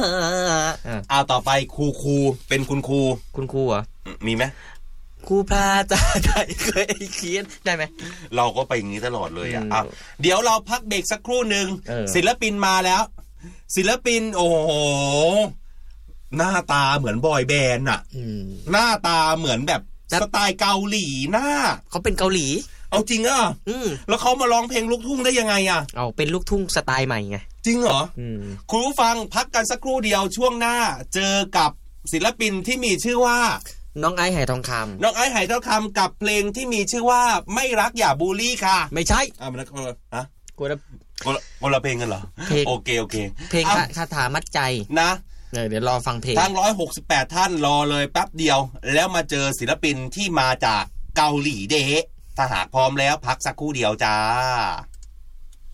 ต่อไปครูเป็นคุณครูเหรอมีไหมครูพระจ่าใจเคยเขียนได้ไหมเราก็ไปอย่างนี้ตลอดเลยเดี๋ยวเราพักเบรกสักครู่หนึ่งศิลปินมาแล้วศิลปินโอ้โหหน้าตาเหมือนบอยแบนด์อ่ะหน้าตาเหมือนแบบสไตล์เกาหลีหน้าเขาเป็นเกาหลีเอาจริงอ่ะแล้วเขามาร้องเพลงลูกทุ่งได้ยังไงอ่ะเอาเป็นลูกทุ่งสไตล์ใหม่ไงจริงเหรอคุณผู้ฟังพักกันสักครู่เดียวช่วงหน้าเจอกับศิลปินที่มีชื่อว่าน้องไอซ์ไหทองคำน้องไอซ์ไหทองคำกับเพลงที่มีชื่อว่าไม่รักอย่าบูลลี่ค่ะไม่ใช่มันคนละเพลงกันเหรอโอเคเพลงคาถามัดใจนะเดี๋ยวรอฟังเพลงทั้ง168ท่านรอเลยแป๊บเดียวแล้วมาเจอศิลปินที่มาจากเกาหลีเดะถ้าหากพร้อมแล้วพักสักครู่เดียวจ้า